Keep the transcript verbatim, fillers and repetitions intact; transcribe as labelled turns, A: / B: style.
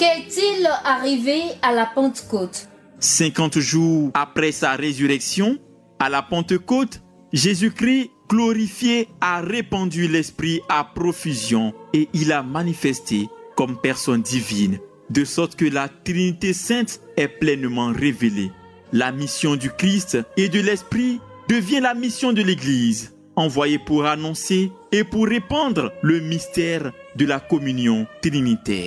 A: Qu'est-il arrivé à la Pentecôte?
B: cinquante jours après sa résurrection, à la Pentecôte, Jésus-Christ glorifié a répandu l'Esprit à profusion et il a manifesté comme personne divine, de sorte que la Trinité sainte est pleinement révélée. La mission du Christ et de l'Esprit devient la mission de l'Église, envoyée pour annoncer et pour répandre le mystère de la communion trinitaire.